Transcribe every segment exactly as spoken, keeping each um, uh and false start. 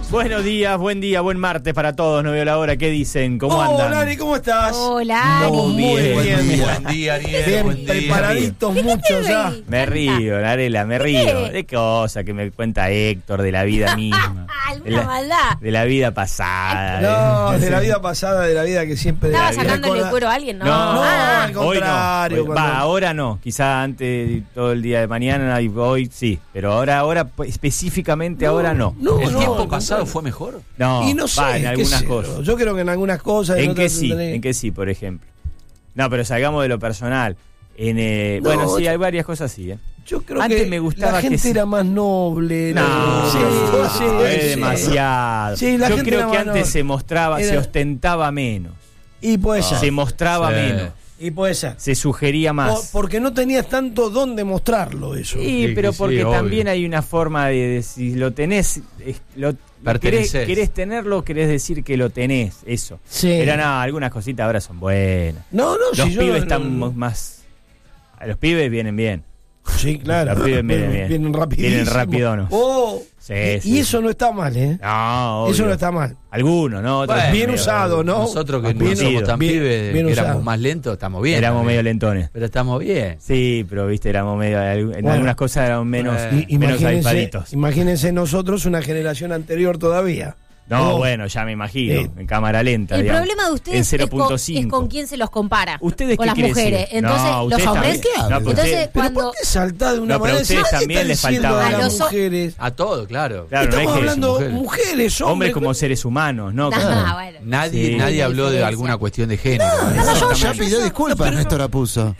Buenos días, buen día, buen martes para todos. No veo la hora. ¿Qué dicen? ¿Cómo Hola, andan? Ari, ¿cómo estás? Hola, Ari. Muy bien, Buen bien. día. Buen día, Ariel. Bien, Buen día. preparaditos ¿De qué mucho te ya. reís? Me río, Narela, me río. qué? De cosa que me cuenta Héctor de la vida misma. De ¿Alguna la, maldad? de la vida pasada. No, de la vida pasada, de la vida que siempre... ¿Estaba de la vida sacándole recorda- cuero a alguien? No. No, No, Ah, al hoy contrario, no. Hoy- cuando- Va, ahora no. Quizá antes, todo el día de mañana y hoy sí. Pero ahora, ahora pues, específicamente ahora no. No, ¿El no, tiempo al pasado contrario. fue mejor? No, Y no sé, va, en qué algunas sé yo. cosas. Yo creo que en algunas cosas... ¿En otras qué sí? tenés- ¿En qué sí, por ejemplo? No, pero salgamos de lo personal. En, eh, No, bueno, sí, yo- hay varias cosas así, ¿eh? Yo creo Antes que me gustaba la gente que sí. era más noble. No, sí, sí, es sí. demasiado. Sí, la Yo gente creo era que más antes noble. se mostraba, se Era- ostentaba menos. Y puede ser. Se mostraba Sí. menos. Y puede ser. Se sugería Por- más. porque no tenías tanto dónde mostrarlo eso. Sí, Sí, pero sí, porque obvio. también hay una forma de, de si lo tenés, es- lo, querés, Pertenecés. querés tenerlo, querés decir que lo tenés, eso. Sí. Pero no, algunas cositas ahora son buenas. No, no, Los si yo pibes no- están no- más... Los pibes vienen bien. Sí, claro. Los pibes vienen bien. Vienen rapidísimo. Vienen rapidonos. Oh, Sí, y, sí, y eso sí. no está mal, ¿eh? No, obvio. Eso no está mal. Algunos, ¿no? Otros Bueno, bien medio- usado, ¿no? Nosotros que Bien no somos tan bien- pibes, bien que éramos usado. más lentos, estamos bien. Éramos también. medio lentones. Pero estamos bien. Sí, pero viste, éramos medio. En Bueno. algunas cosas éramos menos, Bueno. Y- menos imagínense, avispaditos. imagínense nosotros una generación anterior todavía. No, Oh. bueno, ya me imagino. Eh. En cámara lenta. El digamos. problema de En ustedes es cero con, punto es cinco. con quién se los compara. ¿Ustedes con qué las quiere mujeres. decir? Entonces, No, los ustedes hombres. también. No, pero Entonces, ustedes- Pero cuando. ¿por qué saltás de una No, pero manera? a ustedes Si nadie también está les diciendo faltaba- a las A los ho- mujeres. A todo, claro. Claro, no Estamos es que hablando mujeres. mujeres, hombres. Hombres como seres humanos, ¿no? Nah, Como- bueno. Nadie, Sí. nadie Hay habló de diferencia. alguna cuestión de género. Ya pidió disculpas, Néstor Apuso.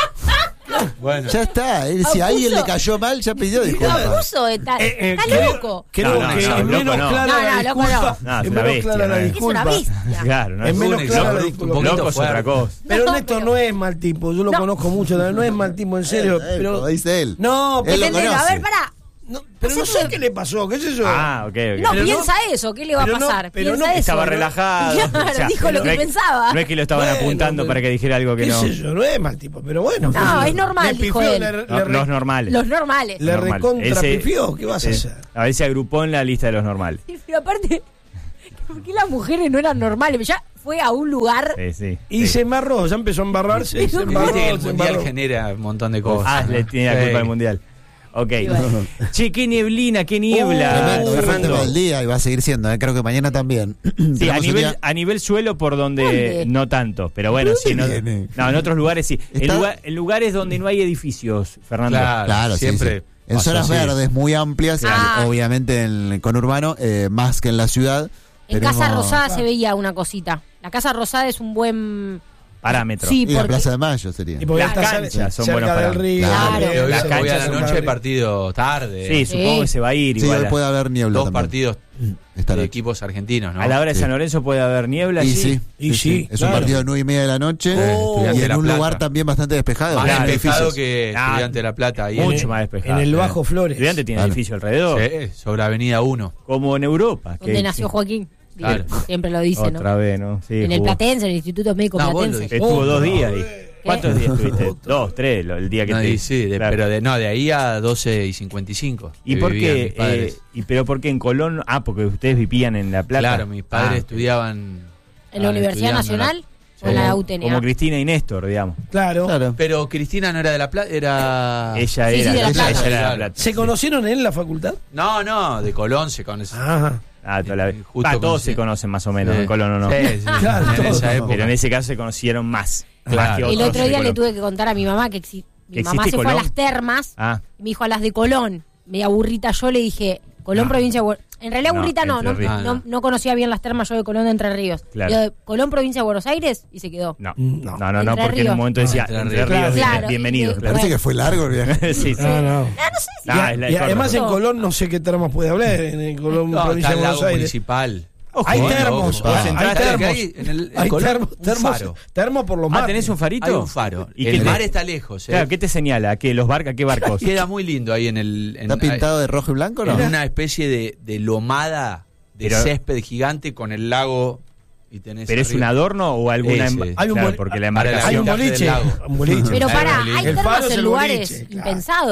Bueno, Ya está. Él, si a alguien le cayó mal, ya pidió No, disculpas. abuso, está, Eh, eh, está creo- loco. Creo No, no, que no, es loco menos no. clara No, la no, loco disculpa. no. No, es es una menos bestia, clara la ¿no? Es una disculpa. bestia. Claro, no Es es menos un clara la exabrupto, disculpa. un poquito loco es otra fuerte. cosa. Pero No, Néstor pero- no es mal tipo, yo lo No. conozco mucho, no es mal tipo, en serio. Eh, Pero, como dice él. no, pero, Él lo Entendelo, a conoce. ver, pará. no, pero no sé qué le pasó, ¿qué es eso? Ah, ok, ok. No, Pero piensa no- eso, ¿qué le va a pero no- pasar? pero piensa no- eso. Estaba ¿no? relajado. Claro, dijo lo no que es- pensaba. No es que lo estaban Bueno, apuntando pero- para que dijera algo que ¿Qué no. sé yo? No es mal tipo, pero bueno. No, qué sé yo. es normal, Le dijo pifió, él. le- No, le re- los normales. Los normales. Le Normal. recontra Ese- pifió, ¿qué vas a eh, hacer? A ver, se agrupó en la lista de los normales. Sí, pero aparte, ¿por qué las mujeres no eran normales? Ya fue a un lugar. Sí, sí. Y sí. se embarró, ya empezó a embarrarse, se Pero embarró, Viste que el se mundial embarró. genera un montón de cosas. Ah, ¿no? le tiene la Sí. culpa al mundial. Ok. bueno. Che, qué nieblina, qué niebla, Tremendo, fue el Fernando. tema del día y va a seguir siendo. eh, Creo que mañana también. Sí, a Tenemos un nivel, día- a nivel suelo por donde ¿Dónde? no tanto, pero bueno, sí, no, viene? no, en otros lugares sí. En, Está- lugar- en lugares donde no hay edificios, Fernando. Claro, Claro, sí, siempre. sí. En pasó zonas así. verdes muy amplias, Ah. y obviamente en el conurbano, eh, más que en la ciudad. En tenemos- Casa Rosada se veía una cosita. La Casa Rosada es un buen Parámetro. Sí, Y la porque Plaza de Mayo sería. Y porque Las está canchas cer- son cerca buenos del parámetros. río. Claro. eh, Hoy, Las hoy a canchas la son noche barrio. partido tarde. Sí, Sí. supongo que se va a ir Sí, igual. hoy a- puede haber niebla Dos también. partidos Esta de noche. equipos argentinos, ¿no? A la hora de Sí. San Lorenzo puede haber niebla. Y sí. sí, Y sí, Es claro. un partido de nueve y media de la noche Oh. y Estudiante de en La un Plata. lugar también bastante despejado. Más Claro, despejado edificios. que Ah, Estudiante de La Plata. Ahí Mucho en, más despejado. En el Bajo Flores. Estudiante tiene Claro. edificio alrededor. Sí, sobre Avenida uno. Como en Europa. donde que- nació Joaquín. Claro. Siempre lo dice, ¿no? Otra vez, ¿no? Sí, En el jugó. Platense, en el Instituto Médico No, vos lo Platense. dijiste. Estuvo Oh, dos días no, ahí. eh. ¿Cuántos ¿Qué? días estuviste? Dos, tres, lo- el día que No, te y sí, de- claro. pero de, no, de ahí a doce y cincuenta y cinco. ¿Y que por vivían qué? mis padres. eh, y pero por qué en Colón? Ah, porque ustedes vivían en La Plata. Claro, mis padres Ah, estudiaban. ¿En la ah, Universidad estudiando Nacional o Sí. en la como, U T N A? como Cristina y Néstor, digamos. Claro. Claro. Pero Cristina no era de La Plata, era. Ella Sí, sí, era, de La ella, Plata. ella era de La Claro. Plata. ¿Se sí. conocieron en la facultad? No, no, de Colón se conoce. Ajá. Ah, toda la- Eh, justo ah, todos coincide. se conocen más o menos, Sí. en Colón o no. Sí, sí, Claro, en todos. esa época. Pero en ese caso se conocieron más. Claro. más que El El otros otro de día le Colón. tuve que contar a mi mamá que exi- mi ¿Que mamá se existe fue a Colón? las termas Ah, y me dijo a las de Colón. Media burrita yo le dije, Colón, No. provincia de Buenos Aires. En realidad No, burrita no, Entre no, Ríos. Ah, no, no. no conocía bien las termas yo de Colón de Entre Ríos. Claro. Digo, Colón, provincia de Buenos Aires y se quedó. no. No. No, no, no, Entre porque en un Ríos. momento No, decía Entre Entre Ríos. Ríos, Claro, bienvenido. y- claro. Parece que fue largo el viaje. sí, sí. No, no. Ah, no sé si... Ah, es la Y de además en Córdoba. Colón no sé qué termos puede hablar, en el Colón, No, provincia está de el lago Buenos Aires. municipal. Ojo, Hay eh, termos, ojo. ah, Vos hay entraste- termos. ahí en el- en Hay Colón, termos, un termos, faro. termos por los Ah, mares. ¿tenés un farito? Hay un faro. ¿Y el qué mar te- está lejos. ¿eh? Claro, ¿qué te señala? ¿Qué, los barcos, ¿Qué barcos? Queda muy lindo ahí en el. En, ¿Está pintado de rojo y blanco o no? en una especie de, de lomada de Pero- césped gigante con el lago. Y tenés ¿Pero es arriba- un adorno o alguna... Ese. emba- Hay un claro, boli- porque la para la Hay un embarcación... Café del boliche. lago. Un boliche. Pero Claro, para, el- hay el termas faro es en el lugares boliche, claro. impensados.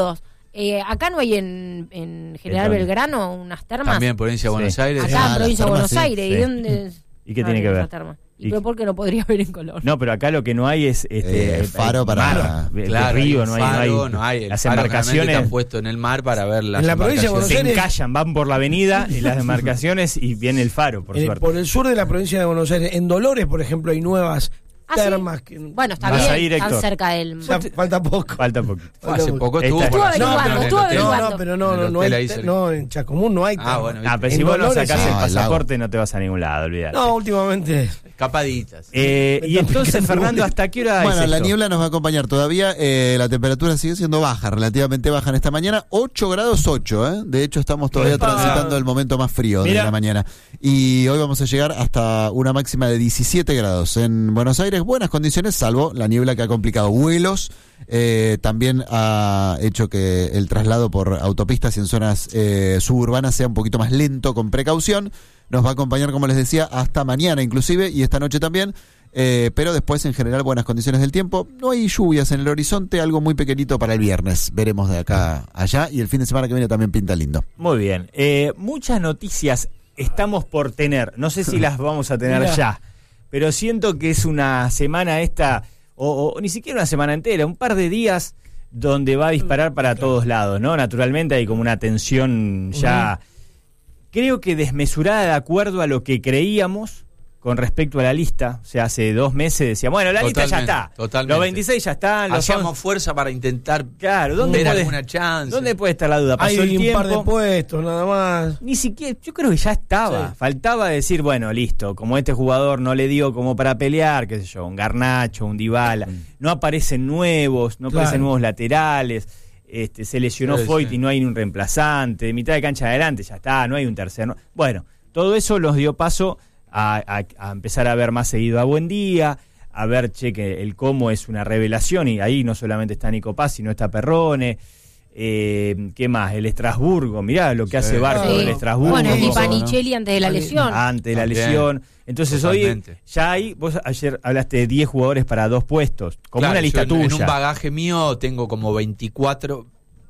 Eh, acá no hay en, en General ¿En dónde? Belgrano unas termas. También provincia de Sí. Buenos Aires. Acá Ah, en las provincia de termas, Buenos sí, Aires. sí. ¿Y dónde? ¿Y qué no tiene hay que ver? esa terma? ¿Y, ¿Y pero por qué no podría haber en Colón? No, pero acá lo que no hay es este Eh, faro para- mar, de- de Claro, río, hay no un hay, faro, no hay, El las faro generalmente embarcaciones está puesto en el mar para ver las En la provincia de embarcaciones. Buenos se Aires- encallan, van por la avenida y las embarcaciones y viene el faro, por En- suerte. por el sur de la provincia de Buenos Aires, en Dolores, por ejemplo, hay nuevas ¿Ah, sí? termas. Que, Bueno, está Vas bien, ahí, tan Héctor. cerca del... o sea, falta poco. Falta poquito. Fue hace poco estuvo Está- por la Estuvo zona, averiguando, en el estuvo hotel. No, averiguando. no, pero no, En no, el no, hotel hay ahí te- cerca. no, en Chascomún no hay Ah, termas. bueno, Ah, pero En si vos no Dolores, sacás sí. el Ah, el lago. pasaporte no te vas a ningún lado, olvidate. No, últimamente. Escapaditas. Eh, y Me está entonces, picando Fernando, mucho. ¿hasta qué hora Bueno, es la esto? niebla nos va a acompañar todavía. eh, la temperatura sigue siendo baja, relativamente baja en esta mañana. ocho grados ocho, ¿eh? De hecho, estamos todavía Epa. transitando el momento más frío Mira. de la mañana. Y hoy vamos a llegar hasta una máxima de diecisiete grados. En Buenos Aires, buenas condiciones, salvo la niebla que ha complicado vuelos. Eh, también ha hecho que el traslado por autopistas y en zonas eh, suburbanas sea un poquito más lento, con precaución. Nos va a acompañar, como les decía, hasta mañana inclusive y esta noche también. Eh, pero después, en general, buenas condiciones del tiempo. No hay lluvias en el horizonte, algo muy pequeñito para el viernes. Veremos de acá a allá. Y el fin de semana que viene también pinta lindo. Muy bien. Eh, muchas noticias estamos por tener. No sé si las vamos a tener Mirá. ya. Pero siento que es una semana esta, o, o ni siquiera una semana entera, un par de días donde va a disparar para todos lados, ¿no? Naturalmente hay como una tensión ya, creo que desmesurada de acuerdo a lo que creíamos con respecto a la lista. O sea, hace dos meses decíamos, bueno, la lista ya Totalmente, está. totalmente. Los veintiséis ya están. Los Hacíamos once. fuerza para intentar Claro, ¿dónde ver puede, alguna chance. ¿dónde puede estar la duda? Pasó Hay el un tiempo. par de puestos, nada más. Ni siquiera, yo creo que ya estaba. Sí. Faltaba decir, bueno, listo, como este jugador no le dio como para pelear, qué sé yo, un Garnacho, un Dybala, no aparecen nuevos, no Claro. aparecen nuevos laterales, este, se lesionó Sí, Foyt sí. y no hay un reemplazante, de mitad de cancha adelante ya está, no hay un tercero. Bueno, todo eso los dio paso a, a- a empezar a ver más seguido a Buendía, a ver, che, que el Como es una revelación, y ahí no solamente está Nico Paz, sino está Perrone. Eh, ¿Qué más? El Estrasburgo, mirá lo que Sí. hace Barco Sí. del Estrasburgo. Bueno, y Hermoso, Panicelli antes de la Pani- lesión. Antes de la También. lesión. Entonces Totalmente. hoy ya hay, vos ayer hablaste de diez jugadores para dos puestos, como Claro, una lista yo en, tuya. en un bagaje mío tengo como veinticuatro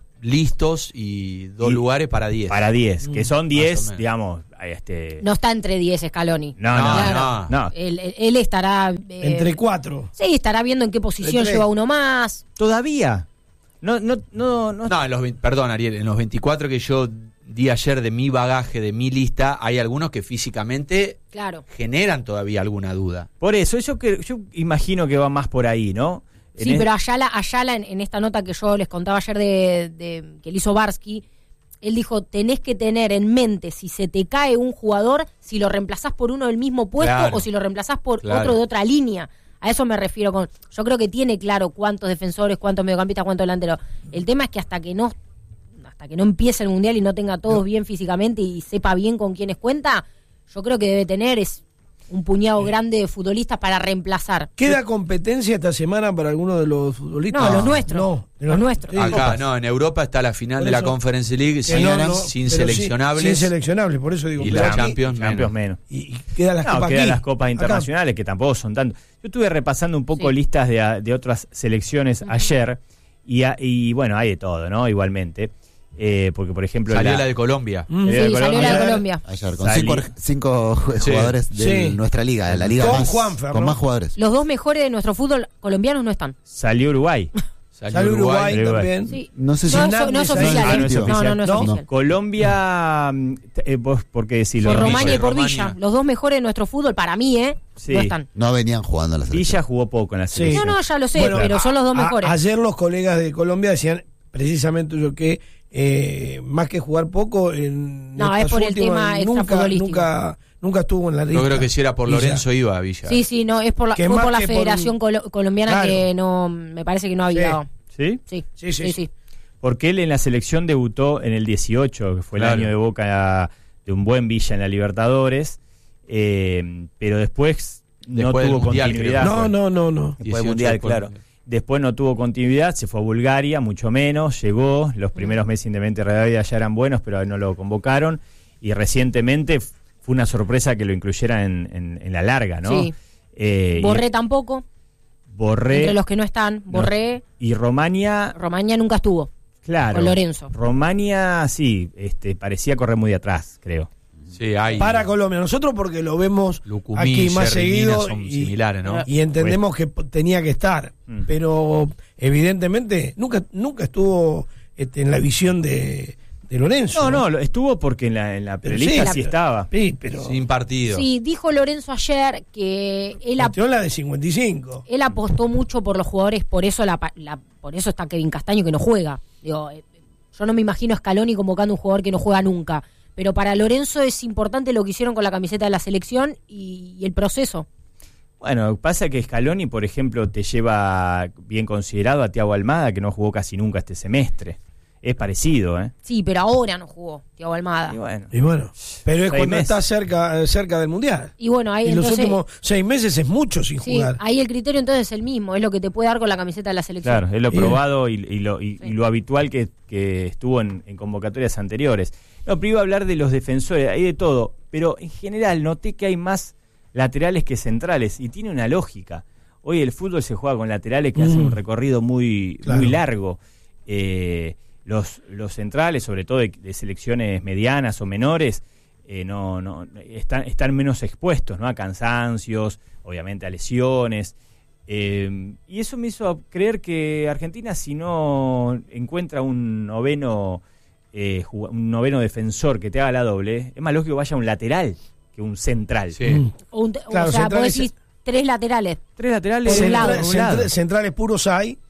listos y dos Y- lugares para diez. Para diez, que son diez, menos. digamos, este... No está entre diez Scaloni. no, no, No, no, Claro. no. Él, él- él estará... eh, Entre cuatro. Sí, estará viendo en qué posición Entre- lleva uno más. Todavía. No, no, no, no. No, en los, veinte perdón, Ariel, en los veinticuatro que yo di ayer de mi bagaje, de mi lista, hay algunos que físicamente Claro. generan todavía alguna duda. Por eso, yo, que, yo imagino que va más por ahí, ¿no? En Sí, es- pero Ayala, Ayala en, en esta nota que yo les contaba ayer de, de- que le hizo Barsky, él dijo, tenés que tener en mente si se te cae un jugador, si lo reemplazás por uno del mismo puesto Claro. o si lo reemplazás por Claro. otro de otra línea. A eso me refiero con, yo creo que tiene claro cuántos defensores, cuántos mediocampistas, cuántos delanteros. El tema es que hasta que no hasta que no empiece el Mundial y no tenga todos bien físicamente y sepa bien con quiénes cuenta, yo creo que debe tener es un puñado grande de futbolistas para reemplazar. ¿Queda competencia esta semana para alguno de los futbolistas? No, los nuestros. No, de Los nuestros. sí. Acá, no, en Europa está la final Por de la eso- Conference League Que sin, no, no, sin pero sí, seleccionables. sin seleccionables, por eso digo. Y pero la aquí- Champions, Champions menos. menos. Y, y quedan las No, copas quedan aquí. las copas Acá. internacionales, que tampoco son tanto. Yo estuve repasando un poco Sí. listas de, de otras selecciones ayer, y, a- y bueno, hay de todo, ¿no? Igualmente. Eh, porque, por ejemplo, Salió la- la de Colombia. Mm. Salió Sí, de salió la de Colombia. Colombia. Ayer, con Salí. cinco, cinco ju- Sí. jugadores de Sí. nuestra liga, de la liga Con más, Juanfer, con ¿no? más jugadores. Los dos mejores de nuestro fútbol colombianos no están. salió Uruguay. Salió Salió Uruguay, Uruguay. también. Sí. No sé si No, Hernández so- no es ahí. oficial. Ah, ¿eh? no es No, oficial. no, no es ¿No? oficial. Colombia, mm, eh, vos, ¿por qué decirlo? Por Villa, Romaña y por Romaña. Villa. Los dos mejores de nuestro fútbol, para mí, ¿eh? Sí. No están. no venían jugando a la selección. Villa jugó poco en la Sí. selección. No, no, ya lo sé, Bueno, pero son los dos a- mejores. Ayer los colegas de Colombia decían precisamente yo que eh, más que jugar poco en No, estas es por el últimas, tema nunca, extrafutbolístico. nunca nunca estuvo en la lista. Yo creo que si era por Villa. Lorenzo iba a Villa. Sí, sí, no, es por la, Que fue más por la que por Federación un- Colo- Colombiana Claro. que no, me parece que no había Sí. dado. ¿Sí? Sí, Sí, sí, sí, sí. sí. Porque él en la selección debutó en el dieciocho, que fue el Claro. año de Boca de un buen Villa en la Libertadores, eh, pero después, no Después del tuvo Mundial, continuidad. creo. No, no, no, no. Después del dieciocho Mundial, después del claro. Mundial. Después no tuvo continuidad, se fue a Bulgaria, mucho menos, llegó, los primeros meses Independiente Rivadavia ya eran buenos, pero no lo convocaron, y recientemente f- fue una sorpresa que lo incluyeran en, en- en la larga, ¿no? Sí. Eh, y Borré tampoco, Borré entre los que no están. no, Borré, y Romaña, Romaña nunca estuvo. Claro. Con Lorenzo. Romania, sí, este, parecía correr muy de atrás, creo. Sí, hay. Para Colombia, nosotros porque lo vemos Lucumí, aquí más Jerry Mina seguido son y, similares, ¿no? y entendemos que p- tenía que estar, Mm. pero evidentemente nunca nunca estuvo este, en la visión de, de Lorenzo. No, no, lo- estuvo porque en la, en la Pero prelista sí, sí, la- estaba. Sí, pero Sin partido. Sí, dijo Lorenzo ayer que él, ap- metió la de cincuenta y cinco. él apostó mucho por los jugadores, por eso la, pa- la- por eso está Kevin Castaño que no juega. Digo, eh, yo no me imagino a Scaloni convocando a un jugador que no juega nunca. Pero para Lorenzo es importante lo que hicieron con la camiseta de la selección y, y el proceso. Bueno, pasa que Scaloni, por ejemplo, te lleva bien considerado a Thiago Almada, que no jugó casi nunca este semestre. Es parecido, ¿eh? Sí, pero ahora no jugó Thiago Almada. Y bueno, Y bueno, pero es Seis cuando meses. está cerca cerca del Mundial. Y bueno, ahí Y los entonces... últimos seis meses es mucho sin Sí, jugar. ahí el criterio entonces es el mismo, es lo que te puede dar con la camiseta de la selección. claro, es lo Bien. probado y, y lo, y, Sí. y lo habitual que, que estuvo en, en convocatorias anteriores. No, pero iba a hablar de los defensores, hay de todo, pero en general noté que hay más laterales que centrales y tiene una lógica. Hoy el fútbol se juega con laterales que Mm. hacen un recorrido muy, Claro. muy largo. Eh, los, los centrales, sobre todo de, de selecciones medianas o menores, eh, no, no están, están menos expuestos, ¿no? A cansancios, obviamente a lesiones. Eh, y eso me hizo creer que Argentina, si no encuentra un noveno eh, jug- un noveno defensor que te haga la doble, es más lógico que vaya un lateral que un central. Sí. Mm. O, un- Claro, o sea, vos centrales- decís tres laterales. Tres laterales Por un centra- lado. por un Centra- lado. centrales puros hay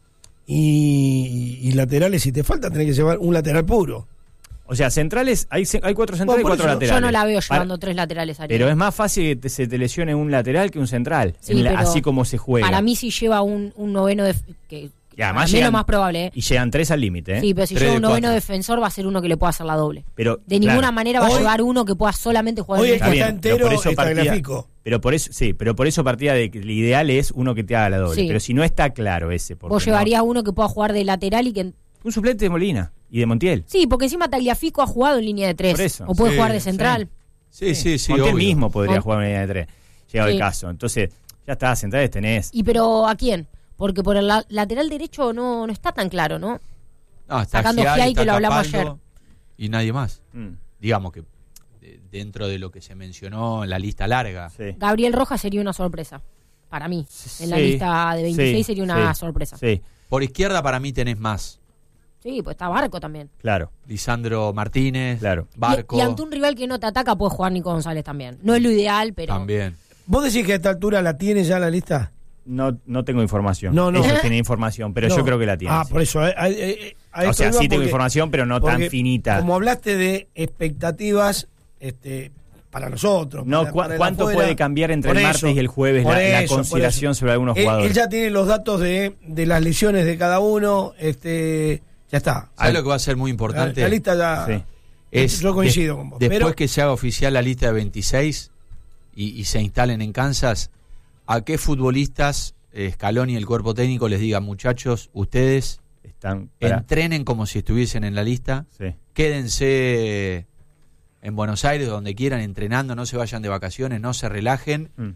y, y laterales, si te falta, tenés que llevar un lateral puro. O sea, centrales, hay, ce- hay cuatro centrales y Bueno, por cuatro eso laterales. Yo no la veo Para- llevando tres laterales, Ariel. Pero es más fácil que te- se te lesione un lateral que un central, Sí, en la- pero así como se juega. Para mí si lleva un, un noveno, def- que, que Y además para mí es llegan- lo más probable. ¿eh? Y llegan tres al límite, ¿eh? Sí, pero si Tres lleva de un noveno cuatro. defensor va a ser uno que le pueda hacer la doble. Pero, De claro, ninguna manera va a Hoy- llevar uno que pueda solamente jugar Hoy en el el que Está está bien, pero entero por eso está partía- gráfico. Pero por eso, sí, pero por eso partía de que el ideal es uno que te haga la doble. Sí. Pero si no está claro ese, porque Vos no- llevarías uno que pueda jugar de lateral y que... un suplente de Molina y de Montiel. Sí, porque encima Tagliafico ha jugado en línea de tres. Por eso. O puede Sí, jugar de central. Sí, sí, sí. Montiel obvio. mismo podría Mon- jugar en la línea de tres, llegado Sí. el caso. Entonces, ya está, centrales tenés. ¿Y pero a quién? Porque por el la- lateral derecho no, no está tan claro, ¿no? No, está Sacando Giai, Giai, está que lo hablamos Capaldo y nadie más. Mm, Digamos que de- dentro de lo que se mencionó en la lista larga. sí. Gabriel Rojas sería una sorpresa. Para mí. En la Sí, lista de veintiséis sí, sería una sí, sorpresa. Sí, Por izquierda para mí tenés más. Sí, pues está Barco también. claro. Lisandro Martínez, Claro. Barco, Y, y ante un rival que no te ataca puede jugar Nico González también. No es lo ideal, pero... también. ¿Vos decís que a esta altura la tiene ya la lista? No, no tengo información. No, no. Ellos tienen información, pero No. yo creo que la tienen. Ah, sí. por eso. eh, eh, eh, a O esto sea, iba sí tengo porque- información, pero no tan porque finita. Como hablaste de expectativas este, para nosotros. No, para- cu- para el ¿cuánto afuera. puede cambiar entre Por el martes eso, y el jueves por la, la eso, por consideración eso. sobre algunos Él- jugadores? Él ya tiene los datos de, de las lesiones de cada uno. Este, ya está. ¿Sabes lo que va a ser muy importante? La, la lista ya. Sí. Es yo coincido de- con vos. Después pero- que se haga oficial la lista de veintiséis y, y se instalen en Kansas, ¿a qué futbolistas eh, Scaloni y el cuerpo técnico les digan, muchachos, ustedes Están para- entrenen como si estuviesen en la lista, sí. quédense en Buenos Aires, donde quieran, entrenando, no se vayan de vacaciones, no se relajen, Mm,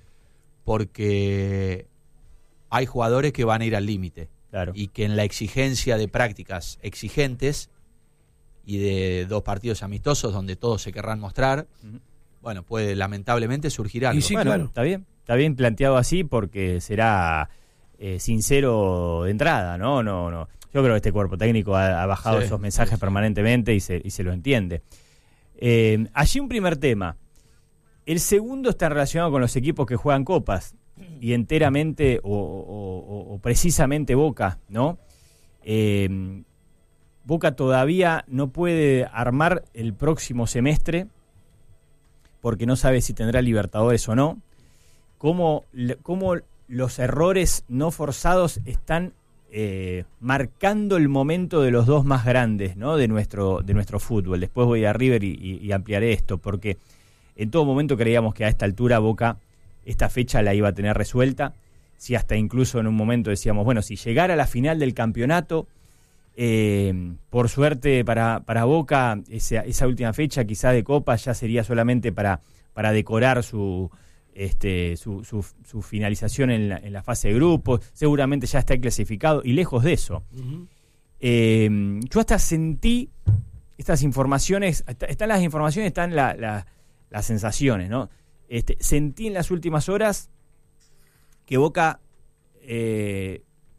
porque hay jugadores que van a ir al límite claro. y que en la exigencia de prácticas exigentes y de dos partidos amistosos donde todos se querrán mostrar, Ujú. bueno, puede lamentablemente surgir algo. Y sí, bueno, claro. está bien. Está bien planteado así porque será eh, sincero de entrada, ¿no? No, no. Yo creo que este cuerpo técnico ha, ha bajado Sí, esos mensajes sí, sí. permanentemente y se, y se lo entiende. Eh, allí un primer tema. El segundo está relacionado con los equipos que juegan copas y enteramente o, o- o- o precisamente Boca, ¿no? Eh, Boca todavía no puede armar el próximo semestre porque no sabe si tendrá Libertadores o no. Cómo, le- cómo los errores no forzados están eh, marcando el momento de los dos más grandes, ¿no? de nuestro de nuestro fútbol. Después voy a River y, y- y ampliaré esto, porque en todo momento creíamos que a esta altura Boca esta fecha la iba a tener resuelta. Si hasta incluso en un momento decíamos, bueno, si llegara a la final del campeonato, eh, por suerte para, para Boca, esa, esa última fecha quizá de Copa ya sería solamente para, para decorar su, este, su, su, su finalización en la, en la fase de grupos, seguramente ya está clasificado y lejos de eso. Ujú. Eh, yo hasta sentí estas informaciones, están las informaciones, están la, la, las sensaciones, ¿no? Este, sentí en las últimas horas que Boca eh,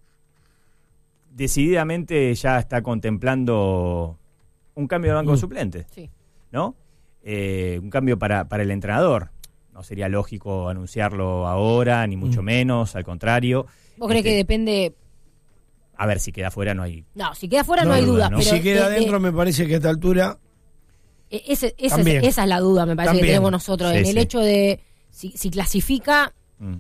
decididamente ya está contemplando un cambio de banco Mm. suplente, Sí. ¿no? Eh, un cambio para, para el entrenador. No sería lógico anunciarlo ahora, ni mucho Mm. menos, al contrario. ¿Vos crees Este, que depende? A ver, si queda fuera no hay... No, si queda fuera no, No hay hay dudas. duda, ¿no? Y Pero si queda de- de- adentro, me parece que a esta altura. e- ese- esa, También. es, esa es la duda, me parece También. que tenemos nosotros. Sí, en el sí. hecho de si, si clasifica, Mm.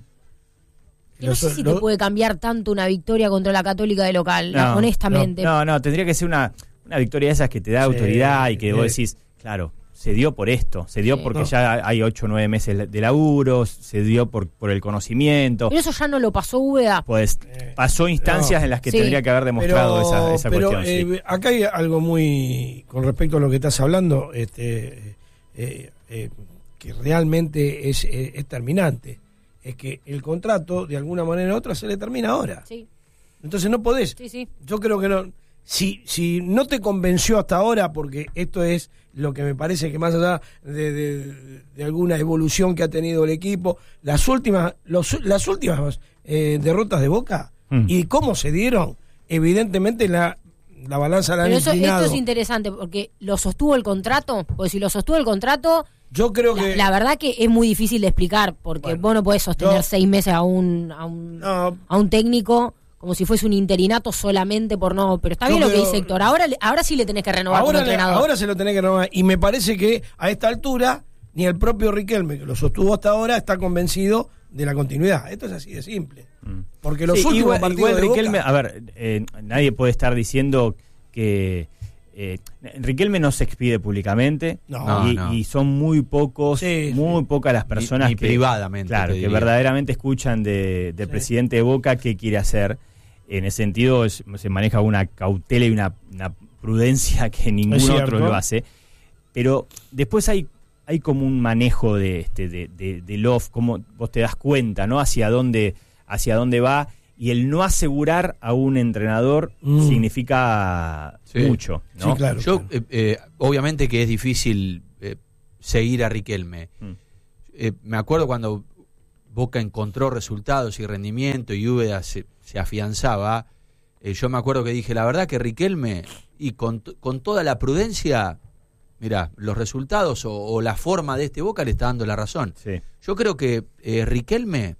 que no sé Los- si los- te puede cambiar tanto una victoria contra la Católica de local, No, honestamente. No, no, tendría que ser una, una victoria de esas que te da Sí, autoridad y que vos sí. decís, claro, se dio por esto, se dio Sí. porque No. ya hay ocho o nueve meses de laburo, se dio por, por el conocimiento. Pero eso ya no lo pasó Úbeda. Pues Eh, pasó instancias no. en las que Sí. tendría que haber demostrado Pero, esa, esa pero, cuestión. sí. eh, acá hay algo muy con respecto a lo que estás hablando, este, eh, eh, que realmente es, eh, es terminante. Es que el contrato, de alguna manera u otra, se le termina ahora. Sí, Entonces no podés. sí, sí. Yo creo que no. Si, si no te convenció hasta ahora, porque esto es lo que me parece que más allá de, de- de alguna evolución que ha tenido el equipo, las últimas, los, las últimas eh, derrotas de Boca Mm. y cómo se dieron, evidentemente la, la balanza la han Pero eso, inclinado. esto es interesante porque lo sostuvo el contrato, porque si lo sostuvo el contrato, Yo creo la, que la verdad que es muy difícil de explicar, porque Bueno, vos no podés sostener yo- seis meses a un, a un, no, a un técnico como si fuese un interinato solamente por no. Pero está Yo bien lo que creo- dice Héctor. Ahora, le- ahora sí le tenés que renovar como ahora, le- entrenador. ahora se lo tenés que renovar. Y me parece que a esta altura, ni el propio Riquelme, que lo sostuvo hasta ahora, está convencido de la continuidad. Esto es así de simple. Mm. Porque los Sí, últimos igual, partidos igual de Boca- Riquelme, a ver, eh, nadie puede estar diciendo que eh, Riquelme no se expide públicamente No. y, No, no. y son muy pocos, Sí, muy sí. pocas las personas Ni- ni que privadamente, claro, te que diría. verdaderamente escuchan de, del Sí. presidente de Boca qué quiere hacer. En ese sentido es- se maneja una cautela y una, una prudencia que ningún Es otro cierto. lo hace. Pero después hay hay como un manejo de este de, de, del off, como vos te das cuenta, ¿no? Hacia dónde hacia dónde va, y el no asegurar a un entrenador Mm. significa Sí. mucho, ¿no? Sí, claro. Yo, eh, eh, obviamente que es difícil eh, seguir a Riquelme. Mm. Eh, me acuerdo cuando Boca encontró resultados y rendimiento y Úbeda se, se afianzaba. eh, yo me acuerdo que dije, la verdad que Riquelme, y con, t- con toda la prudencia, mira, los resultados o, o la forma de este Boca le está dando la razón. Sí. Yo creo que eh, Riquelme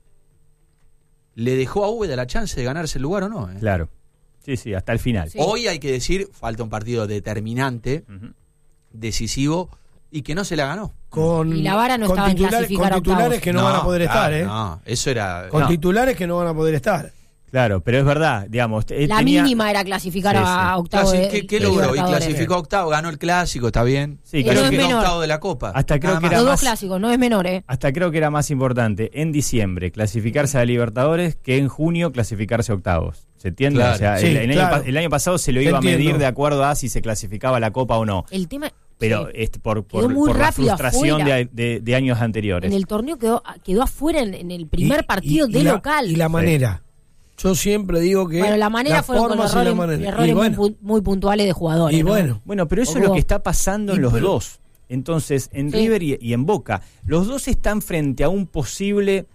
le dejó a Úbeda la chance de ganarse el lugar o no. eh. Claro. Sí, sí, hasta el final. Sí. Hoy hay que decir, falta un partido determinante, Ujú. decisivo, y que no se la ganó. con, Y la vara no con estaba en titulares, clasificar con a titulares octavos. que no, van a poder estar, claro, ¿eh? No, eso era... Con no. titulares que no van a poder estar. Claro, pero es verdad, digamos. eh, La tenía- mínima era clasificar Sí, a sí. octavo Clasi- de, ¿Qué, qué de logró? Y Libertadores. clasificó a octavo, ganó el clásico, está bien. Sí, Pero creo no es que quedó menor. octavo de la Copa. Hasta creo Nada que más. era Los dos más- clásicos, no es menor, ¿eh? Hasta creo que era más importante en diciembre clasificarse a Libertadores que en junio clasificarse a octavos. ¿Se entiende? Claro. O sea, Sí, el, el claro. año, pa- el año pasado se lo Te iba a medir entiendo. de acuerdo a si se clasificaba a la Copa o no. El tema. Pero sí. este, por, Quedó por, muy por la rápido frustración afuera. de, de- de años anteriores. En el torneo quedó, quedó afuera en, en el primer Y- partido y- de y la- local. Y la manera. Yo siempre digo que. bueno, la manera fue con formas y la errores, manera. errores Y muy bueno, pu- muy, puntuales de jugadores. y ¿no? bueno. Bueno, pero eso es Hubo- lo que está pasando en Y los pero- dos. Entonces, en Sí. River y, y en Boca, los dos están frente a un posible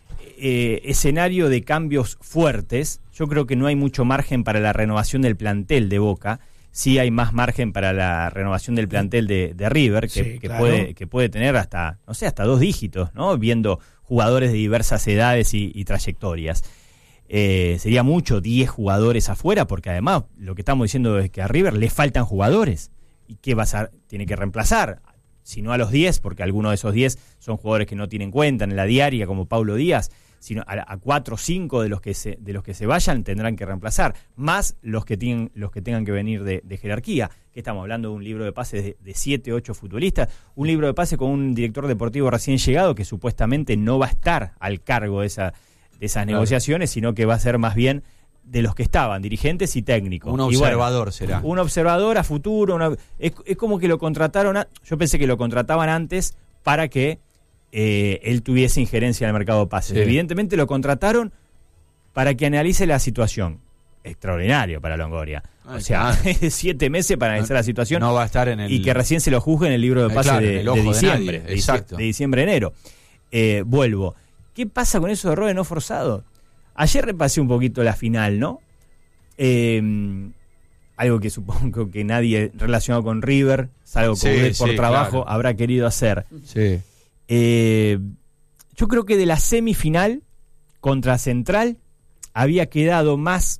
eh, escenario de cambios fuertes. Yo creo que no hay mucho margen para la renovación del plantel de Boca. Sí hay más margen para la renovación del plantel de, de River, que, Sí, que claro. puede, que puede tener hasta, no sé, hasta dos dígitos, ¿no? Viendo jugadores de diversas edades y, y trayectorias. Eh, sería mucho diez jugadores afuera, porque además lo que estamos diciendo es que a River le faltan jugadores. ¿Y qué vas a tiene que reemplazar? Si no a los diez, porque algunos de esos diez son jugadores que no tienen cuenta en la diaria, como Paulo Díaz, sino a, a cuatro o cinco de los que se de los que se vayan tendrán que reemplazar, más los que tienen los que tengan que venir de, de jerarquía. Que estamos hablando de un libro de pases de, de siete, ocho futbolistas, un libro de pases con un director deportivo recién llegado que supuestamente no va a estar al cargo de esa de esas Claro. negociaciones, sino que va a ser más bien de los que estaban, dirigentes y técnicos. Un Y bueno, observador será. un observador a futuro. Una- es, es como que lo contrataron. A- yo pensé que lo contrataban antes para que eh, él tuviese injerencia en el mercado de pases. Sí. Evidentemente lo contrataron para que analice la situación. extraordinario para Longoria. Ay, o sea, claro. siete meses para analizar no, la situación. No va a estar en el... Y que recién se lo juzgue en el libro de pases claro, de, el ojo de de diciembre. nadie, De, exacto. de diciembre-enero. Eh, vuelvo. ¿Qué pasa con esos errores no forzados? Ayer repasé un poquito la final, ¿no? Eh, algo que supongo que nadie relacionado con River, salvo Sí, que por sí, trabajo, claro. habrá querido hacer. Sí. Eh, yo creo que de la semifinal contra Central había quedado más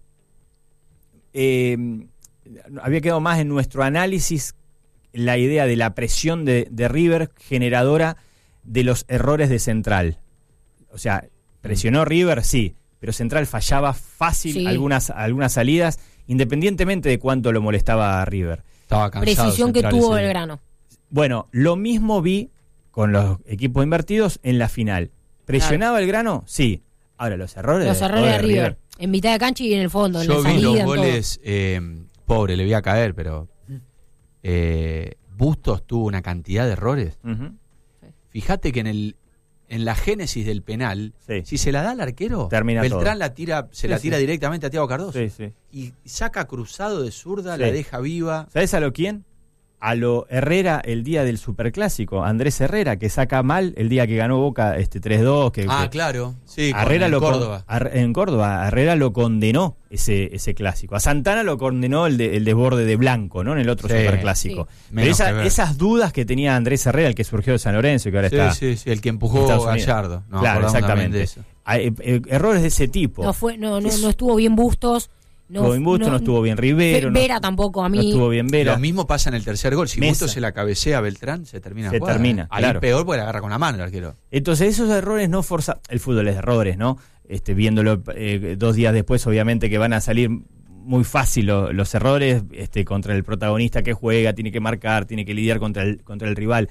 eh, había quedado más en nuestro análisis la idea de la presión de, de River generadora de los errores de Central. O sea, presionó River, sí, pero Central fallaba fácil Sí. algunas, algunas salidas, independientemente de cuánto lo molestaba a River. Estaba cansado. Precisión que Central tuvo ese- Belgrano. Bueno, lo mismo vi con los equipos invertidos en la final. ¿Presionaba el grano? Sí. Ahora, los errores, Los errores de River. En mitad de cancha y en el fondo, en Yo la vi salida, los en todo. goles, eh, pobre, le voy a caer, pero eh, Bustos tuvo una cantidad de errores. Ujú. Fíjate que en el en la génesis del penal, Sí. si se la da al arquero, Termina Beltrán todo. la tira, se Sí, la sí. tira directamente a Thiago Cardoso. Sí, sí. Y saca cruzado de zurda, Sí. la deja viva. ¿Sabes a lo quién? A lo Herrera el día del Superclásico. Andrés Herrera, que saca mal el día que ganó Boca este tres dos. Que, Ah, que- claro. Sí, con Herrera el lo con- Córdoba. Ar- en Córdoba, Herrera lo condenó ese, ese clásico. A Santana lo condenó el, de- el desborde de Blanco, ¿no? En el otro Sí, Superclásico. sí. Pero Menos esa- que ver. esas dudas que tenía Andrés Herrera, el que surgió de San Lorenzo y que ahora Sí, está. sí, sí, el que en empujó Estados a Unidos. Gallardo. Nos Claro, acordamos también exactamente. de eso. Ah, eh, eh, errores de ese tipo. No, fue, no, no, no estuvo bien Bustos. No, estuvo bien Busto, no, estuvo bien Rivero. Vera no, tampoco, a no mí. estuvo bien Vera. Lo mismo pasa en el tercer gol. Si Mesa. Bustos se la cabecea a Beltrán, se termina Se la jugada, termina, ¿eh? Ahí claro. peor porque la agarra con la mano el arquero. Entonces esos errores no forza, el fútbol es de errores, ¿no? Este, viéndolo eh, dos días después, obviamente que van a salir muy fácil lo- los errores este, contra el protagonista que juega, tiene que marcar, tiene que lidiar contra el, contra el rival.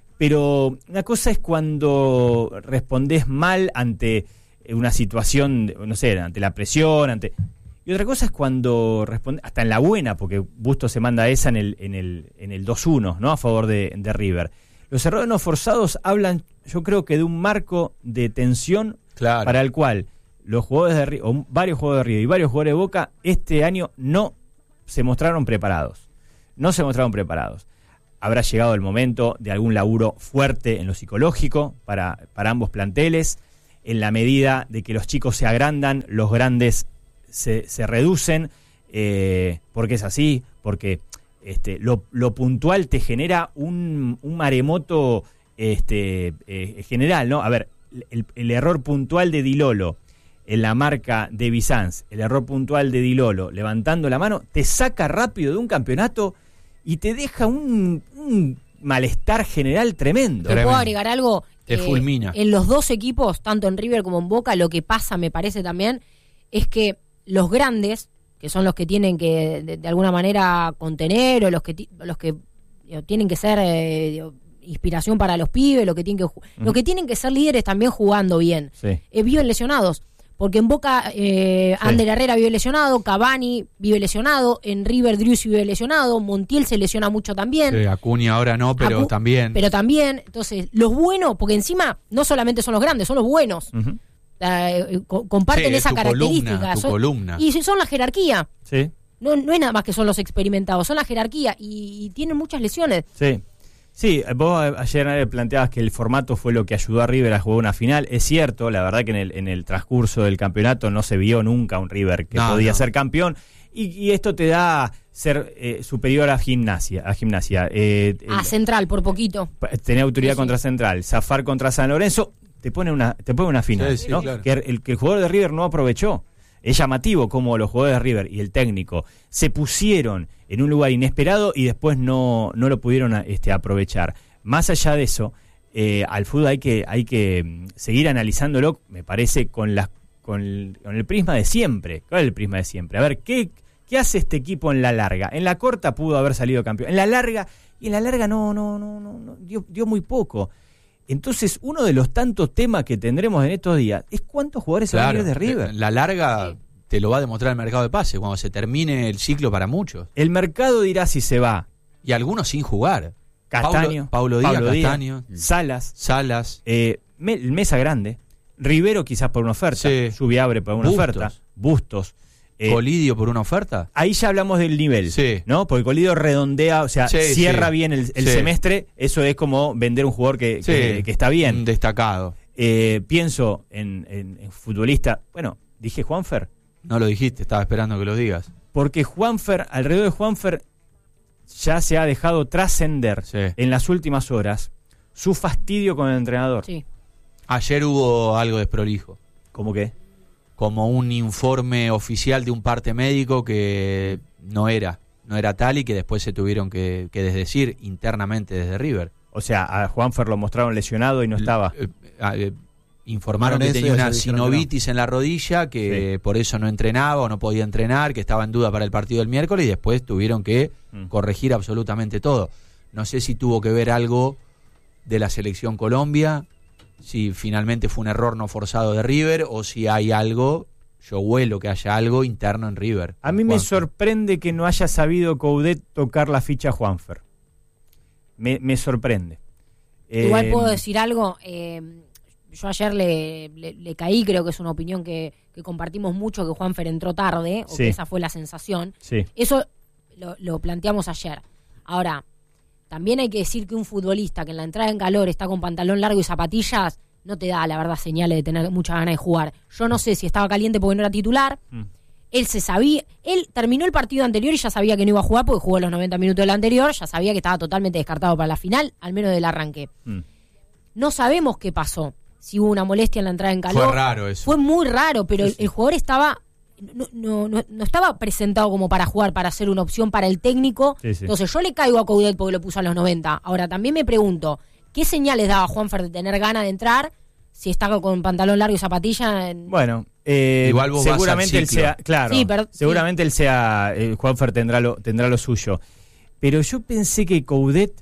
Pero una cosa es cuando respondés mal ante una situación, no sé, ante la presión, ante... Y otra cosa es cuando responde, hasta en la buena, porque Bustos se manda esa en el, en el, en el dos uno, ¿no? A favor de, de River. Los errores no forzados hablan, yo creo que de un marco de tensión Claro. para el cual los jugadores de River, o varios jugadores de River y varios jugadores de Boca, este año no se mostraron preparados. No se mostraron preparados. Habrá llegado el momento de algún laburo fuerte en lo psicológico para, para ambos planteles, en la medida de que los chicos se agrandan, los grandes se, se reducen, eh, porque es así, porque este, lo, lo puntual te genera un, un maremoto este, eh, general, ¿no? A ver, el, el error puntual de Di Lolo en la marca de Bizanz, el error puntual de Di Lolo levantando la mano, te saca rápido de un campeonato y te deja un, un malestar general tremendo. ¿Te Tremendo. puedo agregar algo? Te fulmina. En los dos equipos, tanto en River como en Boca, lo que pasa, me parece también, es que los grandes, que son los que tienen que, de, de alguna manera, contener, o los que ti- los que digo, tienen que ser eh, digo, inspiración para los pibes, los que tienen que ju- Ujú. los que tienen que ser líderes también jugando bien, Sí. eh, viven lesionados. Porque en Boca, eh, Sí. Ander Herrera vive lesionado, Cavani vive lesionado, en River Driussi vive lesionado, Montiel se lesiona mucho también. Sí, Acuña ahora no, pero Acu- también. Pero también, entonces, los buenos, porque encima no solamente son los grandes, son los buenos. Ujú. Eh, co- comparten Sí, esa tu característica. columna, tu son- columna. Y son la jerarquía. Sí. No, no es nada más que son los experimentados, son la jerarquía y, y tienen muchas lesiones. Sí. Sí, vos ayer eh, planteabas que el formato fue lo que ayudó a River a jugar una final. Es cierto, la verdad que en el, en el transcurso del campeonato no se vio nunca un River que No, podía no. ser campeón. Y, y esto te da ser eh, superior a Gimnasia. A gimnasia. Eh, A el- Central, por poquito. tener autoridad Sí, sí. contra Central, zafar contra San Lorenzo, te pone una, te pone una final, Sí, sí, ¿no? claro. Que el, que el jugador de River no aprovechó. Es llamativo cómo los jugadores de River y el técnico se pusieron en un lugar inesperado y después no, no lo pudieron este, aprovechar. Más allá de eso, eh, al fútbol hay que, hay que mm, seguir analizándolo, me parece, con, las, con, el, con el prisma de siempre. ¿Cuál es el prisma de siempre? A ver, ¿qué, ¿qué hace este equipo en la larga? En la corta pudo haber salido campeón. En la larga, y en la larga no, no, no, no, no dio, dio muy poco. Entonces, uno de los tantos temas que tendremos en estos días es cuántos jugadores se van a Claro, ir de River. La larga te lo va a demostrar el mercado de pases cuando se termine el ciclo para muchos. El mercado dirá si se va Y algunos sin jugar. Castaño, Paulo, Paulo Díaz, Pablo Díaz, Castaño, Salas, Salas. eh, Me- Mesa Grande, Rivero quizás por una oferta, Sí. Subiabre por una Bustos. oferta, Bustos, Eh, ¿Colidio por una oferta? Ahí ya hablamos del nivel, Sí. ¿no? Porque Colidio redondea, o sea, Sí, cierra sí. bien el, el Sí. semestre. Eso es como vender un jugador que, Sí, que, que está bien. un destacado. Eh, pienso en, en, en futbolista. Bueno, dije Juanfer. No lo dijiste, estaba esperando que lo digas. Porque Juanfer, alrededor de Juanfer, ya se ha dejado trascender Sí. en las últimas horas su fastidio con el entrenador. Sí. Ayer hubo algo desprolijo, ¿Cómo que? como un informe oficial de un parte médico que no era, no era tal y que después se tuvieron que, que desdecir internamente desde River. O sea, a Juanfer lo mostraron lesionado y no estaba. Eh, eh, informaron Bueno, que eso tenía ya una dijeron que no. sinovitis en la rodilla, que Sí. por eso no entrenaba o no podía entrenar, que estaba en duda para el partido del miércoles y después tuvieron que Mm. corregir absolutamente todo. No sé si tuvo que ver algo de la selección Colombia, si finalmente fue un error no forzado de River o si hay algo, yo huelo que haya algo interno en River. A mí me Juanfer. sorprende que no haya sabido Coudet tocar la ficha a Juanfer. Me, me sorprende. Igual Eh, puedo decir algo. eh, yo ayer le, le, le caí, creo que es una opinión que, que compartimos mucho, que Juanfer entró tarde, o Sí. que esa fue la sensación. Sí, Eso lo, lo planteamos ayer. Ahora, también hay que decir que un futbolista que en la entrada en calor está con pantalón largo y zapatillas, no te da, la verdad, señales de tener mucha ganas de jugar. Yo no sé si estaba caliente porque no era titular. Mm. Él se sabía, él terminó el partido anterior y ya sabía que no iba a jugar porque jugó los noventa minutos del anterior, ya sabía que estaba totalmente descartado para la final, al menos del arranque. mm. No sabemos qué pasó, si hubo una molestia en la entrada en calor. Fue raro eso. Fue muy raro, pero el, el jugador estaba no, no, no, no estaba presentado como para jugar, para ser una opción para el técnico. Sí, sí. Entonces yo le caigo a Coudet porque lo puso a los noventa. Ahora también me pregunto, ¿qué señales daba Juanfer de tener ganas de entrar si está con pantalón largo y zapatilla? En... Bueno, eh, Igual vos vas al seguramente él ciclo. sea, claro, Sí, pero- seguramente él sea, eh, Juanfer tendrá lo, tendrá lo suyo. Pero yo pensé que Coudet,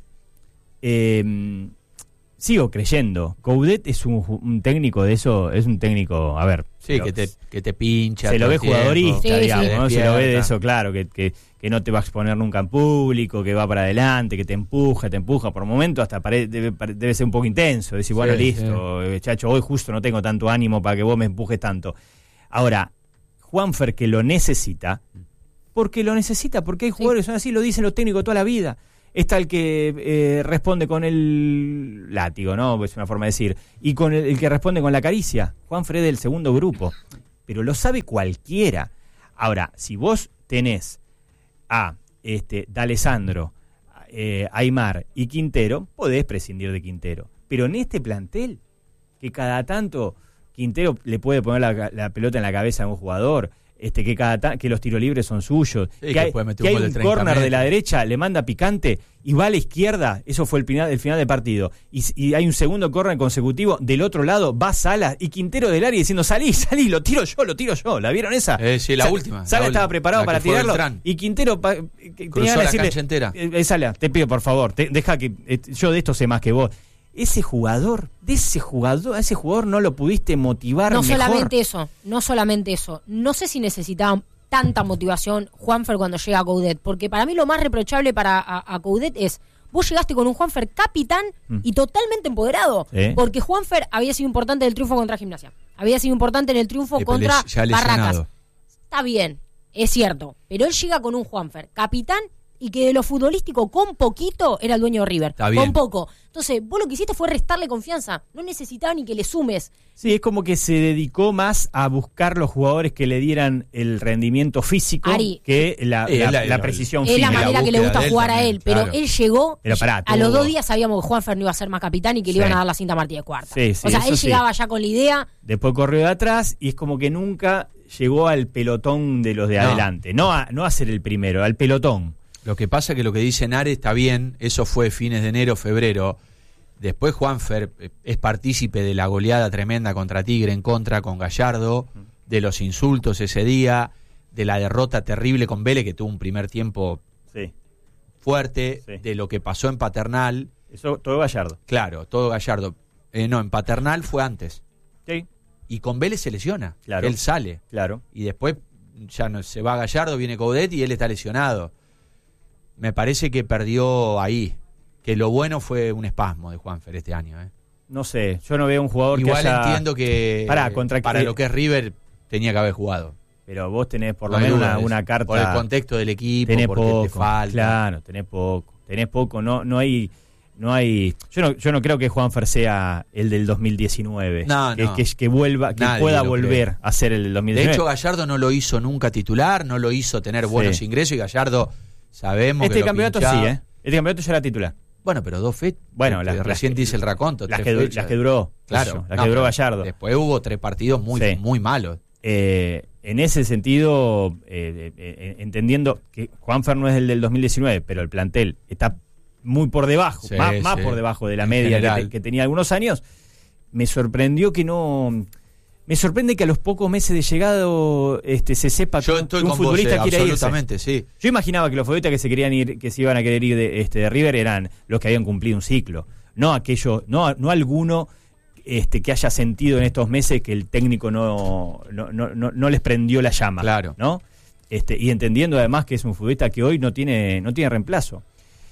eh, sigo creyendo, Coudet es un, ju- un técnico de eso, es un técnico, a ver, Sí, lo- que te, que te pincha. se lo todo ve el tiempo. jugadorista, Sí, digamos, sí. ¿no? Se lo ve de Despierta. eso, claro, que, que, que no te va a exponer nunca en público, que va para adelante, que te empuja, te empuja, por momentos hasta pare- debe, pare- debe ser un poco intenso, decir, bueno, Sí, listo, eh, chacho, hoy justo no tengo tanto ánimo para que vos me empujes tanto. Ahora, Juanfer que lo necesita, porque lo necesita, porque hay jugadores que son así, lo dicen los técnicos toda la vida. Está el que eh, responde con el látigo, ¿no? Es una forma de decir. Y con el, el que responde con la caricia. Juanfer es del segundo grupo. Pero lo sabe cualquiera. Ahora, si vos tenés a este, D'Alessandro, eh, Aymar y Quintero, podés prescindir de Quintero. Pero en este plantel, que cada tanto Quintero le puede poner la, la pelota en la cabeza a un jugador, este que cada ta- que los tiros libres son suyos, Sí, que, que hay, puede meter que un hay gol de un treinta córner de la metros. derecha, le manda picante y va a la izquierda, eso fue el final, el final del partido, y, y hay un segundo córner consecutivo, del otro lado va Salas y Quintero del área diciendo salí, salí, lo tiro yo, lo tiro yo, ¿la vieron esa? Eh, sí, la Sa- última, Salas la estaba ul- preparado la que para fue tirarlo Beltrán. y Quintero pa- que tenía Cruzó que la decirle, cancha entera. eh, eh, Salas, te pido por favor, te- deja que eh, yo de esto sé más que vos. Ese jugador, de ese jugador, a ese jugador no lo pudiste motivar No mejor. solamente eso, no solamente eso. No sé si necesitaban tanta motivación Juanfer cuando llega a Coudet, porque para mí lo más reprochable para a, a Coudet es, vos llegaste con un Juanfer capitán Mm. y totalmente empoderado, Sí. porque Juanfer había sido importante en el triunfo contra Gimnasia, había sido importante en el triunfo Sí, pero contra les- ya lesionado. Barracas. Está bien, es cierto, pero él llega con un Juanfer capitán y que de lo futbolístico con poquito era el dueño de River, Está bien. con poco. Entonces, vos lo que hiciste fue restarle confianza, no necesitaba ni que le sumes. Sí, es como que se dedicó más a buscar los jugadores que le dieran el rendimiento físico Ari, que la, eh, la- la- la la- precisión Es la fina. manera la que le búsqueda gusta de él jugar a también, él, pero claro. él llegó, Pero pará, a los tuvo- dos días sabíamos que Juanfer no iba a ser más capitán y que Sí. le iban a dar la cinta Martí de cuarta. Sí, sí, o sea, eso él sí. llegaba ya con la idea, Después corrió de atrás y es como que nunca llegó al pelotón de los de No. adelante. No a, no a ser el primero, al pelotón. Lo que pasa es que lo que dice Nare está bien, eso fue fines de enero, febrero. Después Juanfer eh, es partícipe de la goleada tremenda contra Tigre en contra con Gallardo, de los insultos ese día, de la derrota terrible con Vélez, que tuvo un primer tiempo Sí, fuerte, Sí. de lo que pasó en Paternal. eso todo Gallardo. Claro, todo Gallardo. Eh, no, en Paternal fue antes. Sí, Y con Vélez se lesiona. Claro. Él sale. claro. Y después ya no se va Gallardo, viene Coudet y él está lesionado. Me parece que perdió ahí. Que lo bueno fue un espasmo de Juanfer este año. ¿eh? No sé, yo no veo un jugador Igual que haya... entiendo que Pará, contra para que- lo que es River tenía que haber jugado. pero vos tenés por lo No hay menos duda una, de eso. una carta. Por el contexto del equipo, tenés porque poco, te falta. Claro, tenés poco. Tenés poco, no, no hay. No hay, yo no, yo no creo que Juanfer sea el del dos mil diecinueve, No, que, no. que, que vuelva, que Nadie pueda lo volver cree. a ser el del dos mil De diecinueve. hecho, Gallardo no lo hizo nunca titular, no lo hizo tener Sí. buenos ingresos y Gallardo sabemos este que lo campeonato pinchaba. sí, ¿eh? Este campeonato ya era titular. Bueno, pero dos fechas. Bueno, las- recién las- dice el raconto. Las tres que, du- fechas. las que duró, Claro, eso, las no, que duró pero Gallardo. Después hubo tres partidos muy, Sí. muy malos. Eh, en ese sentido, eh, eh, eh, entendiendo que Juanfer no es el del dos mil diecinueve, pero el plantel está muy por debajo, Sí, más, más sí. por debajo de la En media que, general. te- que tenía algunos años, me sorprendió que no... Me sorprende que a los pocos meses de llegado este, se sepa Yo que un, estoy que un con vos, futbolista eh, quiere irse. absolutamente, sí. Yo imaginaba que los futbolistas que se querían ir, que se iban a querer ir de, este, de River eran los que habían cumplido un ciclo, no aquellos, no, no alguno este, que haya sentido en estos meses que el técnico no, no, no, no, no les prendió la llama, Claro. ¿no? Este, y entendiendo además que es un futbolista que hoy no tiene, no tiene reemplazo.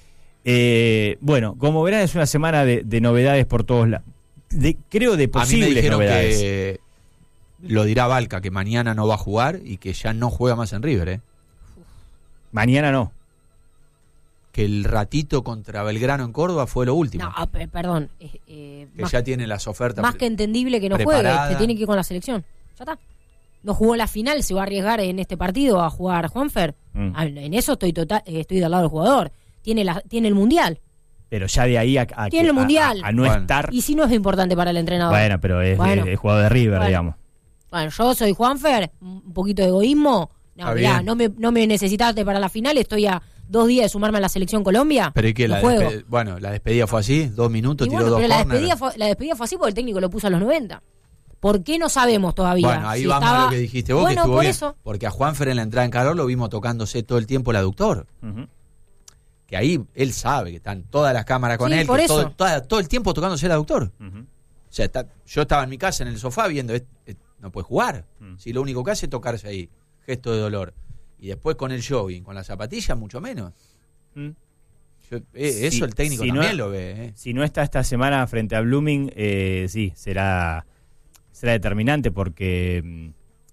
Eh, bueno, como verán es una semana de, de novedades por todos lados. De, creo de A mí me posibles dijeron novedades. que lo dirá Balca, que mañana no va a jugar y que ya no juega más en River, ¿eh? Mañana no. Que el ratito contra Belgrano en Córdoba fue lo último. No, ah, pe- perdón. eh, eh, que más, ya tiene las ofertas. más que entendible que no preparada. juegue, que tiene que ir con la selección. Ya está. No jugó la final, se va a arriesgar en este partido a jugar Juanfer. Mm. Ah, En eso estoy total, eh, estoy del lado del jugador. Tiene la, tiene el mundial. Pero ya de ahí a, a, Tiene que- el a- Mundial. a- a no Bueno. estar. Y si no es importante para el entrenador. Bueno, pero es, Bueno. es- es jugador de River, Bueno. digamos. Bueno, yo soy Juanfer, un poquito de egoísmo. No, Está mirá, bien. no me, no me necesitaste para la final, estoy a dos días de sumarme a la selección Colombia. Pero ¿y qué? No La juego. despe- bueno, la despedida fue así, dos minutos, Y tiró bueno, dos pero la córneres. despedida, fue, la despedida fue así porque el técnico lo puso a los noventa. ¿Por qué no sabemos todavía? Bueno, ahí Si vamos estaba- a lo que dijiste vos, bueno, que estuvo por bien. eso. Porque a Juanfer en la entrada en calor lo vimos tocándose todo el tiempo el aductor. Ujú. Que ahí él sabe que están todas las cámaras con Sí, él, por que eso. todo, toda- todo el tiempo tocándose el aductor. Ujú. O sea, está- yo estaba en mi casa en el sofá viendo, "Est- est- no puede jugar. Mm. Si lo único que hace es tocarse ahí, gesto de dolor. Y después con el jogging, con las zapatillas, mucho menos. Mm. Yo- eh, Si- eso el técnico si no- también lo ve. eh. Si no está esta semana frente a Blooming, eh, sí, será, será determinante porque mm,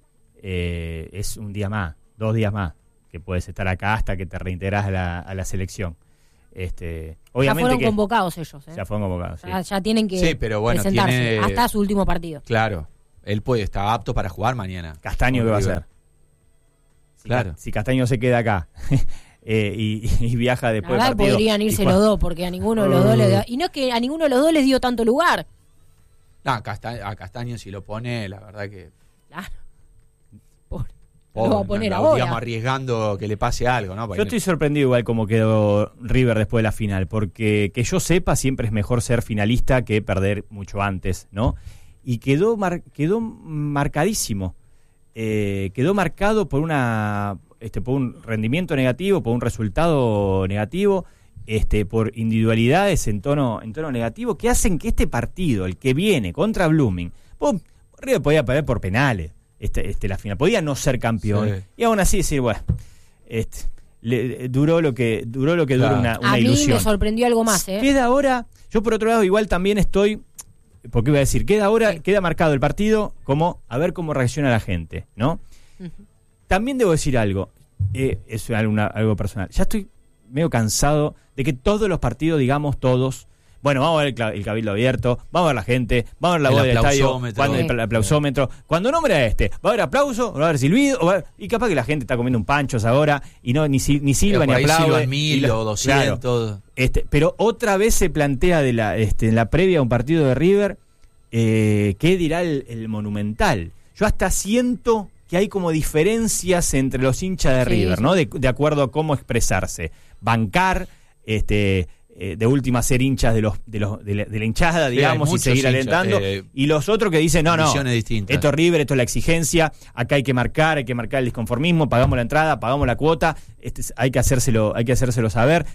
eh, es un día más, dos días más, que puedes estar acá hasta que te reintegras a la, a la selección. Este, Ya obviamente fueron que convocados ellos. ¿eh? ya fueron convocados. Sí. Ya, ya tienen que Sí, pero bueno, presentarse tiene- hasta su último partido. Claro, él puede estar apto para jugar mañana. Castaño, ¿qué va a River. hacer? Si, Claro. Ca- si Castaño se queda acá eh, y, y viaja La después verdad del partido. podrían irse y los juega- dos porque a ninguno de los dos les da- y no es que a ninguno de los dos les dio tanto lugar. No, Casta- a Castaño si lo pone, la verdad que... Claro. Pobre. pobre, Lo va a poner no, ahora. digamos, arriesgando que le pase algo, ¿no? Porque Yo estoy sorprendido igual como quedó River después de la final, porque que yo sepa siempre es mejor ser finalista que perder mucho antes, ¿no? Y quedó mar- quedó marcadísimo, eh, quedó marcado por una este por un rendimiento negativo, por un resultado negativo, este por individualidades en tono en tono negativo que hacen que este partido, el que viene contra Blooming, pum, River podía perder por penales. Este, este, la final. Podía no ser campeón. Sí. Y aún así decir, bueno, este, le, duró lo que duró lo que dura Claro. una, una A mí ilusión. me sorprendió algo más, ¿eh? Queda ahora, yo por otro lado igual también estoy, porque voy a decir, queda ahora, Sí. queda marcado el partido como a ver cómo reacciona la gente, ¿no? Ujú. También debo decir algo, eh, es algo, algo personal. Ya estoy medio cansado de que todos los partidos, digamos todos, bueno, vamos a ver el, cla- el cabildo abierto, vamos a ver la gente, vamos a ver la El voz del estadio, aplausómetro. cuando el, Sí. el aplausómetro. Cuando nombre a este, va a haber aplauso, va a haber silbido, va a haber- y capaz que la gente está comiendo un panchos ahora y no ni, si- ni silba por ni ahí aplaude. silban y mil lo- o claro. doscientos. Este, pero otra vez se plantea de la, este, en la previa a un partido de River, eh, ¿qué dirá el, el Monumental? Yo hasta siento que hay como diferencias entre los hinchas de Sí, River, sí. ¿no? De, de acuerdo a cómo expresarse. Bancar, este, eh, de última ser hinchas de los, de los, de la, de la hinchada, Sí, digamos, hay y muchos seguir hinchas, alentando. eh, y los otros que dicen, no, no, visiones distintas. esto es River, esto es la exigencia, acá hay que marcar, hay que marcar el disconformismo, pagamos la entrada, pagamos la cuota, este, es- hay que hacérselo, hay que hacérselo saber.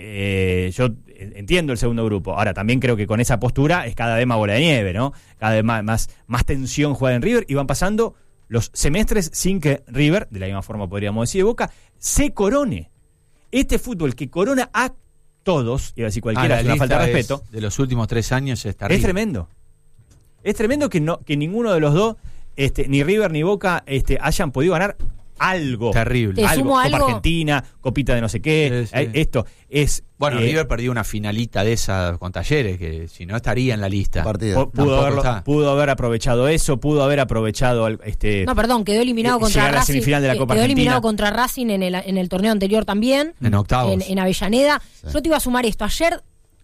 Eh, yo entiendo el segundo grupo. Ahora, también creo que con esa postura es cada vez más bola de nieve, ¿no? Cada vez más, más, más tensión juega en River y van pasando los semestres sin que River, de la misma forma podríamos decir de Boca, se corone. Este fútbol que corona a todos, iba a decir Ah, cualquiera, la es una falta de lista respeto, es de los últimos tres años está es tremendo. Es tremendo que no que ninguno de los dos este, ni River ni Boca este, hayan podido ganar algo. Terrible. Te Algo. sumo Copa algo. Argentina, copita de no sé qué. Sí, sí. eh, Esto es. Bueno, eh, River perdió una finalita de esa con Talleres, que si no estaría en la lista. Partido. pu- pudo, Tampoco haberlo- está. pudo haber aprovechado eso, pudo haber aprovechado al- este. No, perdón, quedó eliminado Eh, contra llegar a la Racing. semifinal de la eh, Copa quedó Argentina. eliminado contra Racing en el, en el torneo anterior también. En octavos. En, en Avellaneda. Sí. Yo te iba a sumar esto. Ayer,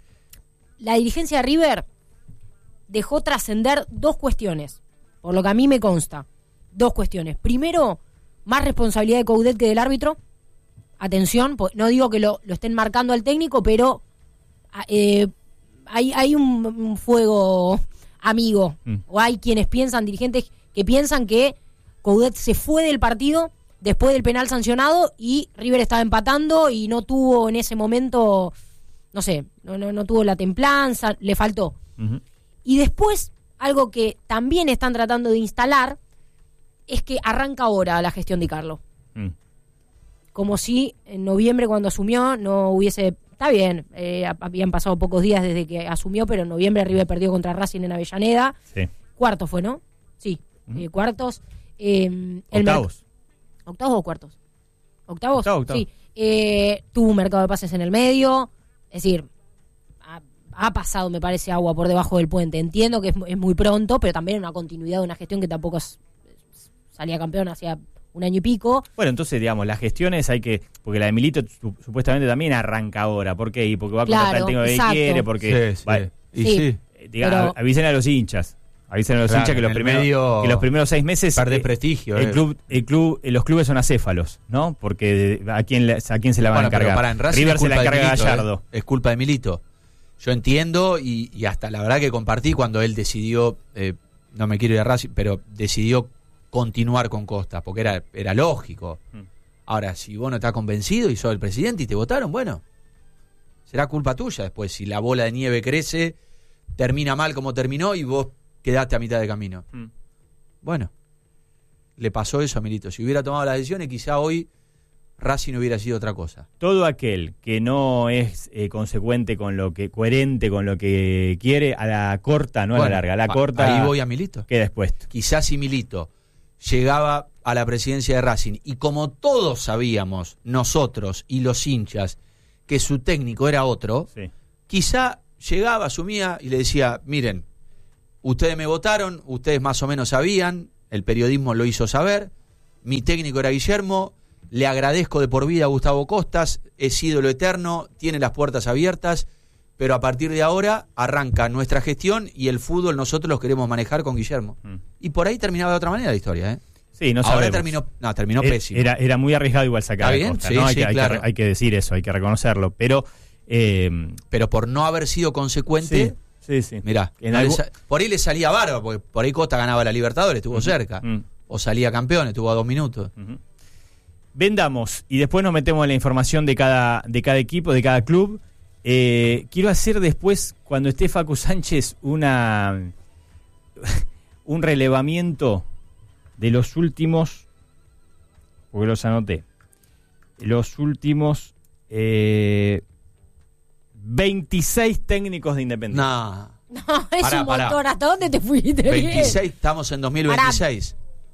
la dirigencia de River dejó trascender dos cuestiones, por lo que a mí me consta. Dos cuestiones. Primero, más responsabilidad de Coudet que del árbitro. Atención, po- no digo que lo, lo estén marcando al técnico, pero a- eh, hay, hay un, un fuego amigo. Mm. O hay quienes piensan, dirigentes que piensan que Coudet se fue del partido después del penal sancionado y River estaba empatando y no tuvo en ese momento, no sé, no, no, no tuvo la templanza, le faltó. Ujú. Y después, algo que también están tratando de instalar es que arranca ahora la gestión de Carlos. Mm. Como si en noviembre, cuando asumió, no hubiese... Está bien, eh, habían pasado pocos días desde que asumió, pero en noviembre River perdió contra Racing en Avellaneda. Sí. Cuartos fue, ¿no? Sí, Ujú. eh, cuartos. Eh, el mer- Octavos. ¿Octavos o cuartos? ¿Octavos? Octavo, octavo. Sí. Eh, tuvo un mercado de pases en el medio. Es decir, ha, ha pasado, me parece, agua por debajo del puente. Entiendo que es, es muy pronto, pero también una continuidad de una gestión que tampoco es- salía campeón hacía un año y pico. Bueno, entonces, digamos, las gestiones hay que. Porque la de Milito su- supuestamente también arranca ahora. ¿Por qué? Y porque va a contratar Claro, al técnico que exacto. quiere, porque. Sí, sí. va- Y Sí. sí. eh, diga, Pero- avisen a los hinchas. Avisen a los Claro, hinchas que en los, el primeros, medio que los primeros seis meses. perdés eh, prestigio, El eh. club, el club, eh, los clubes son acéfalos, ¿no? Porque de- a quién, le- a quién se la van Bueno, a pero encargar. para en Racing River es se la culpa de encarga Milito, Gallardo. eh. Es culpa de Milito. Yo entiendo y, y hasta la verdad que compartí cuando él decidió, eh, no me quiero ir a Racing, pero decidió continuar con Costa, porque era, era lógico. Mm. Ahora, si vos no estás convencido y sos el presidente y te votaron, bueno, será culpa tuya después. Si la bola de nieve crece, termina mal como terminó y vos quedaste a mitad de camino. Mm. Bueno, le pasó eso a Milito. Si hubiera tomado las decisiones, quizá hoy Racing hubiera sido otra cosa. Todo aquel que no es eh, consecuente con lo que, coherente con lo que quiere, a la corta, no a Bueno, la larga, a la a- corta Ahí voy a Milito. queda expuesto. Quizás si Milito llegaba a la presidencia de Racing y como todos sabíamos, nosotros y los hinchas, que su técnico era otro, Sí. quizá llegaba, asumía y le decía, miren, ustedes me votaron, ustedes más o menos sabían, el periodismo lo hizo saber, mi técnico era Guillermo, le agradezco de por vida a Gustavo Costas, es ídolo eterno, tiene las puertas abiertas, pero a partir de ahora arranca nuestra gestión y el fútbol nosotros los queremos manejar con Guillermo. Mm. Y por ahí terminaba de otra manera la historia, ¿eh? Sí, no ahora sabemos. terminó, no, terminó Eh, pésimo. Era, era muy arriesgado igual sacar ¿Está a bien? Costa, Sí, ¿no? Hay, sí, que, hay, claro. que, hay que decir eso, hay que reconocerlo. Pero, eh, Pero por no haber sido consecuente, sí, sí, sí. mirá, En no le algún- sa- por ahí le salía barba, porque por ahí Costa ganaba la Libertadores, estuvo cerca. Mm. O salía campeón, estuvo a dos minutos. Ujú. Vendamos y después nos metemos en la información de cada, de cada equipo, de cada club. Eh, quiero hacer después, cuando esté Facu Sánchez, una un relevamiento de los últimos, porque los anoté, los últimos eh, veintiséis técnicos de Independiente. No, No, es Pará, un pará. montón. ¿Hasta dónde te fuiste? veintiséis, estamos en dos mil veintiséis.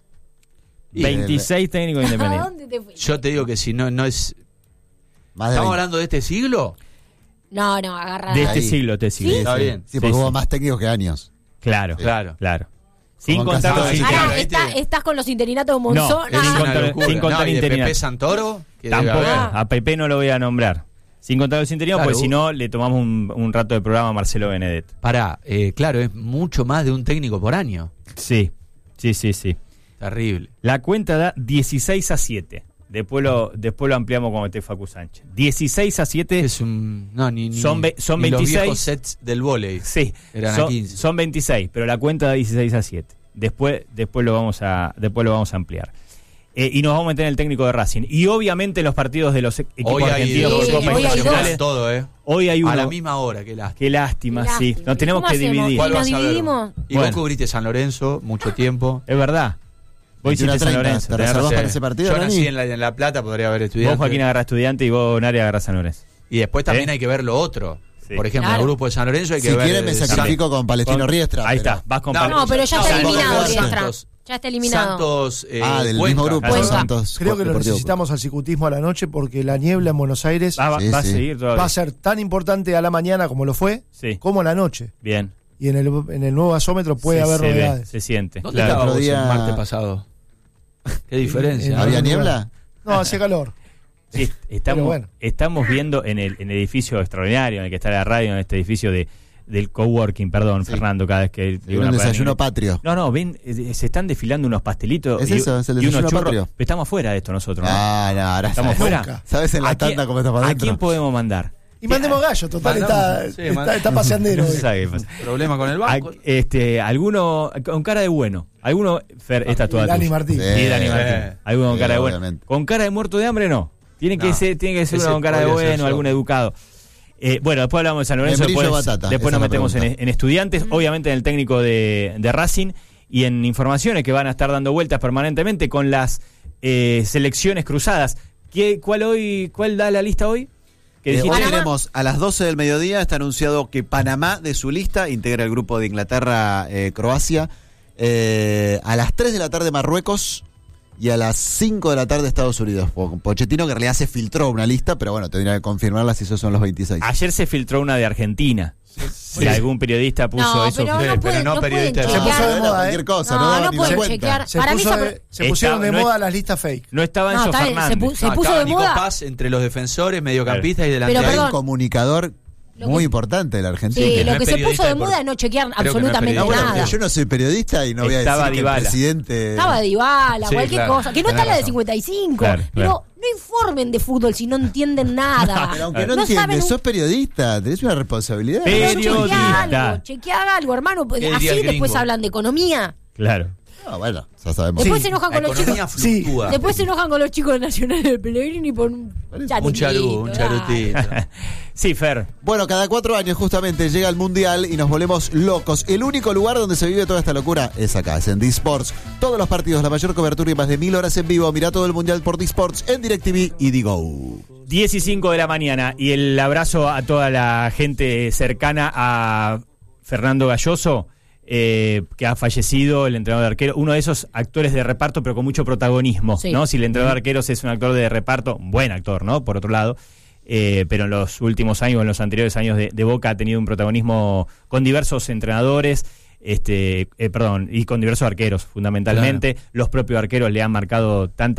Y veintiséis técnicos de ¿A Independiente. dónde te fuiste? yo te digo que si no, no es... Más de ¿Estamos veinte. hablando de este siglo? No, no, agarra. De este Ahí. siglo, este siglo. Sí, Está sí. bien. Sí, porque Sí, hubo sí. más técnicos que años. Claro, Claro. claro. Sin Como contar Casado los de Sí, Pará, claro, interinatos. está- ¿viste? estás con los interinatos de No, Monzón. es Ah, sin una contar- locura. sin contar No, y de interinato. Pepe Santoro, que debe Tampoco, haber. a Pepe no lo voy a nombrar. Sin contar los interinados, Claro, porque si vos- no, le tomamos un, un rato de programa a Marcelo Benedetto. Pará, eh, claro, es mucho más de un técnico por año. Sí, sí, sí, sí. Terrible. La cuenta da dieciséis a siete. Después lo, después lo ampliamos con este Facu Sánchez. dieciséis a siete. Es un... No, ni, ni, Son ve- son ni los veintiséis. viejos sets del vóley. Sí, Eran a son, quince. son veintiséis, pero la cuenta da dieciséis a siete. Después, después, lo, vamos a, después lo vamos a ampliar. Eh, y nos vamos a meter en el técnico de Racing. Y obviamente en los partidos de los e- equipos Hoy hay argentinos dos por Sí, Copa hoy hay Internacionales. dos. todo, ¿eh? Hoy hay uno. A la misma hora, qué lástima. Qué lástima, Qué sí. lástima. Nos tenemos ¿Cómo que hacemos? dividir. ¿Y ¿Cuál nos vas a ver? dividimos? Y Bueno. vos cubriste San Lorenzo mucho tiempo. Es verdad. Vos veintiuno hiciste San treinta, Lorenzo. ¿te tenés reservás razón. para ese partido, Yo Dani? nací en la, en la Plata, podría haber estudiado. Vos, Joaquín, agarra estudiante y vos, Nari, agarra San Lorenzo. Y después también ¿Eh? hay que ver lo otro. Sí. Por ejemplo, Claro. en el grupo de San Lorenzo hay que Si ver... quieren me eh, sacrifico con Palestino Con- Riestra. Ahí pero- está, vas con No, Pal- No, pero ya No, está vos eliminado jugás Riestra. Santos. Ya está eliminado. Santos. Eh, ah, del Cuenca. mismo grupo. Cuenca. Santos. Creo que lo Deportivo. necesitamos al cicutismo a la noche porque la niebla en Buenos Aires Va, va- Sí, va a sí. seguir todavía. va a ser tan importante a la mañana como lo fue, Sí. como a la noche. Bien. Y en el, en el nuevo gasómetro puede se, haber se ve, novedades. se siente. ¿Dónde Claro. estabas Otro vos día- el martes pasado? Qué diferencia. en- ¿Había en- niebla? No, hace calor. Sí, estamos, Pero bueno. estamos viendo en el, en el edificio extraordinario en el que está la radio, en este edificio de del coworking, perdón, Fernando, cada vez que digo Un una palabra desayuno en- patrio. No, no, ven, eh, se están desfilando unos pastelitos Es y, eso, es el y unos desayuno churros. patrio. Pero estamos fuera de esto nosotros, ¿no? Ah, no, ahora ¿Estamos sabes, fuera? ¿Sabes en la ¿A quién- tanda cómo está para ¿A adentro? quién podemos mandar? Y mandemos gallo, total, Mandamos, está, sí, está, mandamos. está paseandero. No hoy. se sabe qué pasa. Problema con el banco. A- este, alguno con cara de bueno. Alguno, Fer, esta es toda Dani tuya. Martín. Sí. Sí, Dani Martín. Eh. Alguno con Sí, cara de bueno. obviamente. Con cara de muerto de hambre, no. Tiene que No. ser, tiene que ser Ese uno con cara de podría ser bueno, yo. algún educado. Eh, bueno, después hablamos de San Lorenzo, Membrillo después, Batata, después esa nos es la metemos en, pregunta. en estudiantes, obviamente en el técnico de, de Racing y en informaciones que van a estar dando vueltas permanentemente con las eh, selecciones cruzadas. ¿Qué, cuál hoy, cuál da la lista hoy? ¿Qué Eh, dijiste? hoy Panamá. tenemos a las doce del mediodía, está anunciado que Panamá de su lista integra el grupo de Inglaterra, eh, Croacia. Eh, a las tres de la tarde Marruecos y a las cinco de la tarde Estados Unidos. Po- Pochettino que en realidad se filtró una lista, pero bueno, tendría que confirmarla si esos son los veintiséis. Ayer se filtró una de Argentina. Si algún periodista puso No, eso. pero Sí, no, pero pueden, no no pueden periodista de Se chequear. puso de moda, cualquier ¿eh? cosa, No, no, no Ni pueden me cuenta. chequear. Se, Para mí puso esa- de- se pusieron Está- de no es- moda las listas fake. No estaba No, Enzo está bien, se Fernández. pu- se No, puso estaba de Nico moda. Paz entre los defensores, mediocampistas y Pero, delanteros. Hay un perdón. comunicador Lo muy que- importante de la Argentina. Sí, que no lo es que se periodista puso de de por- moda es no chequear Creo que no es absolutamente No, bueno, nada. pero yo no soy periodista y no voy a Estaba decir que el Dybala. presidente... Estaba Dybala, Sí, cualquier claro, cosa. Que no tenés está la de razón. cincuenta y cinco. Claro, pero claro. no informen de fútbol si no entienden nada. Pero aunque no, No saben entiendes, un- sos periodista, tenés una responsabilidad. Pero- Pero chequea Periodista. algo, chequea algo, hermano. ¿Qué diría Así el después gringo? hablan de economía. Claro. No, bueno, ya sabemos. Después Sí, se enojan La con los economía chicos. Sí. fluctúa. Después se enojan con los chicos de Nacional del Pellegrini por un Un charutito. charú, un dale. charutito. Sí, Fer. Bueno, cada cuatro años justamente llega el Mundial y nos volvemos locos. El único lugar donde se vive toda esta locura es acá, es en D-Sports. Todos los partidos, la mayor cobertura y más de mil horas en vivo. Mirá todo el Mundial por D-Sports en DirecTV y Digo. diez y cinco de la mañana y el abrazo a toda la gente cercana a Fernando Galloso, eh, que ha fallecido, el entrenador de arquero, uno de esos actores de reparto pero con mucho protagonismo, Sí. ¿no? Si el entrenador de arqueros es un actor de reparto, un buen actor, ¿no? Por otro lado, eh, pero en los últimos años, en los anteriores años de, de Boca ha tenido un protagonismo con diversos entrenadores, este, eh, perdón, y con diversos arqueros, fundamentalmente. Los propios arqueros le han marcado tantas